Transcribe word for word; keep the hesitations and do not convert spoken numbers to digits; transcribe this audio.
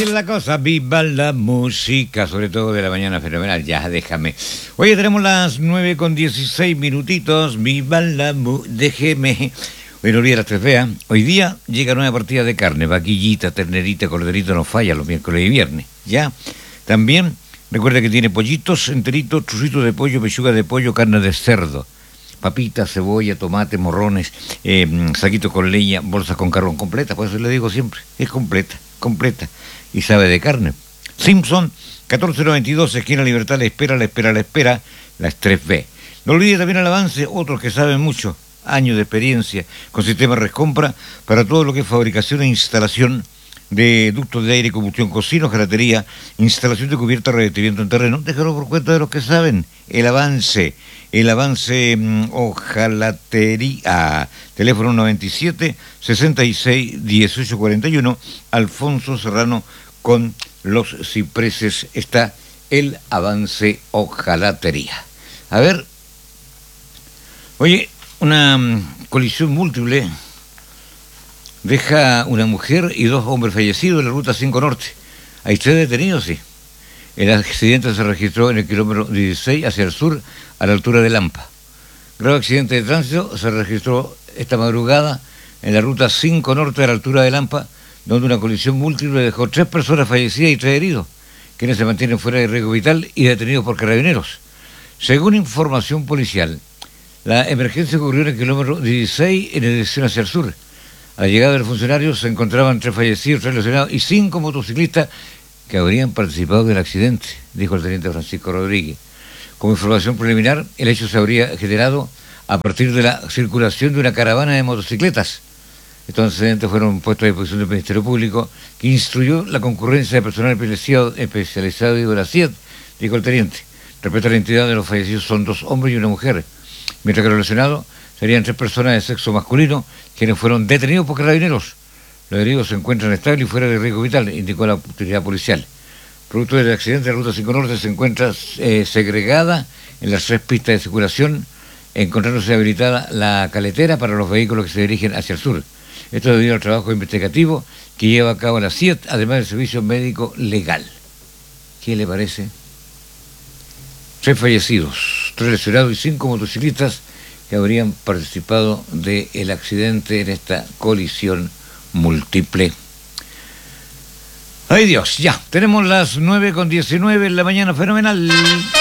Así es la cosa, viva la música, sobre todo de la mañana fenomenal, ya déjame. Oye, tenemos las nueve con dieciséis minutitos, viva la música, déjeme. Hoy no olvide las tres veas. Hoy día llega nueva partida de carne, vaquillita, ternerita, corderito, no falla los miércoles y viernes, ya. También recuerda que tiene pollitos enteritos, trocitos de pollo, pechuga de pollo, carne de cerdo, papitas, cebolla, tomate, morrones, eh, saquitos con leña, bolsas con carbón completa, por eso le digo siempre, es completa, completa, y sabe de carne. Simpson, catorce noventa y dos, esquina Libertad, la espera, la espera, la espera, las tres B. No olvide también el avance, otros que saben mucho, años de experiencia, con sistema Rescompra, para todo lo que es fabricación e instalación de ductos de aire y combustión, cocina, gelatería, instalación de cubierta, revestimiento en terreno. Déjalo por cuenta de los que saben. El avance, el avance mmm, hojalatería. Teléfono noventa y siete, sesenta y seis, dieciocho cuarenta y uno. Alfonso Serrano con los cipreses. Está el avance hojalatería. A ver. Oye, una um, colisión múltiple deja una mujer y dos hombres fallecidos en la ruta cinco Norte. Hay tres detenidos, sí. El accidente se registró en el kilómetro dieciséis hacia el sur, a la altura de Lampa. Grave accidente de tránsito se registró esta madrugada en la ruta cinco Norte, a la altura de Lampa, donde una colisión múltiple dejó tres personas fallecidas y tres heridos, quienes se mantienen fuera de riesgo vital y detenidos por carabineros. Según información policial, la emergencia ocurrió en el kilómetro dieciséis en dirección hacia el sur. A la llegada del funcionario se encontraban tres fallecidos, tres lesionados y cinco motociclistas que habrían participado del accidente, dijo el teniente Francisco Rodríguez. Como información preliminar, el hecho se habría generado a partir de la circulación de una caravana de motocicletas. Estos antecedentes fueron puestos a disposición del Ministerio Público, que instruyó la concurrencia de personal especializado y de la C I E D, dijo el teniente. Respecto a la identidad de los fallecidos, son dos hombres y una mujer, mientras que los lesionados serían tres personas de sexo masculino, quienes fueron detenidos por carabineros. Los heridos se encuentran estables y fuera de riesgo vital, indicó la autoridad policial. Producto del accidente, la ruta cinco Norte se encuentra eh, segregada en las tres pistas de circulación, encontrándose habilitada la caletera para los vehículos que se dirigen hacia el sur. Esto debido al trabajo investigativo que lleva a cabo la C I E D, además del servicio médico legal. ¿Qué le parece? Tres fallecidos, tres lesionados y cinco motociclistas que habrían participado del accidente en esta colisión múltiple. ¡Ay Dios! Ya, tenemos las nueve con diecinueve en la mañana fenomenal.